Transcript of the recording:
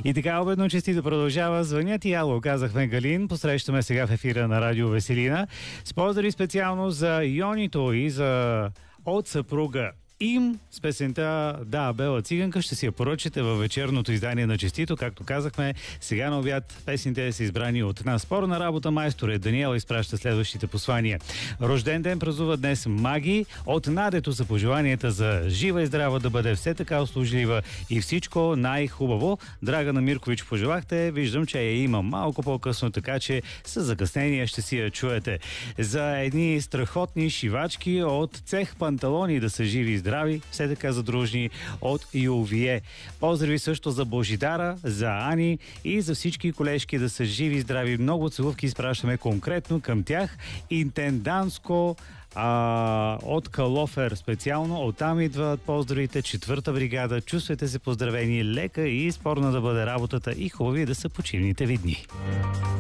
И така, обедно честито продължава. Звънят и ало, казахме Галин. Посрещаме сега в ефира на Радио Веселина. С поздрави специално за Йонито и за от съпруга им с песента "Да, Бела циганка" ще си я поръчате във вечерното издание на Честито. Както казахме, сега на обяд песните са избрани от нас. Спорна работа, майсторе. Даниела изпраща следващите послания. Рожден ден празнува днес Маги. От Надето са пожеланията за жива и здрава, да бъде все така услужлива и всичко най-хубаво. Драгана Миркович пожелахте. Виждам, че я има малко по-късно, така че с закъснение ще си я чуете. За едни страхотни шивачки от цех Панталони да са живи и здрави, все така задружни от Ювие. Поздрави също за Божидара, за Ани и за всички колежки да са живи и здрави. Много целувки изпращаме конкретно към тях. Интенданско от Калофер специално. Оттам идват поздравите. 4-та бригада. Чувствайте се поздравени. Лека и спорна да бъде работата и хубави да са почивните ви дни.